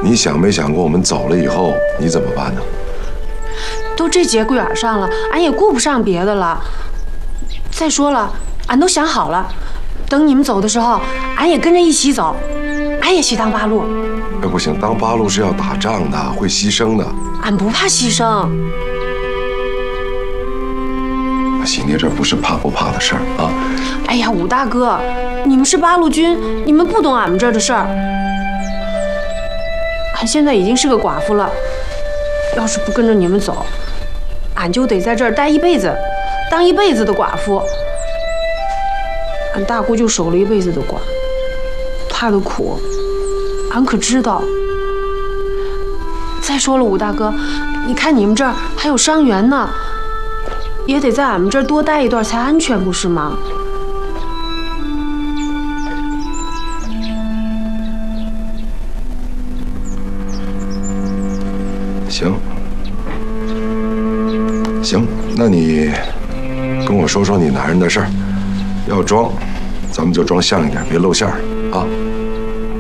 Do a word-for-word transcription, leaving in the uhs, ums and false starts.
你想没想过我们走了以后你怎么办呢？ 都这节骨眼上了，俺也顾不上别的了。再说了，俺都想好了，等你们走的时候，俺也跟着一起走，俺也去当八路。 哎，不行，当八路是要打仗的，会牺牲的。 俺不怕牺牲。 喜妮，这不是怕不怕的事儿啊。 哎呀，武大哥，你们是八路军，你们不懂俺们这儿的事儿。俺现在已经是个寡妇了，要是不跟着你们走，俺就得在这儿待一辈子，当一辈子的寡妇。俺大姑就守了一辈子的寡，她的苦，俺可知道。再说了，武大哥，你看你们这儿还有伤员呢，也得在俺们这儿多待一段才安全，不是吗？ 行，行，那你跟我说说你男人的事儿，要装，咱们就装像一点，别露馅儿啊。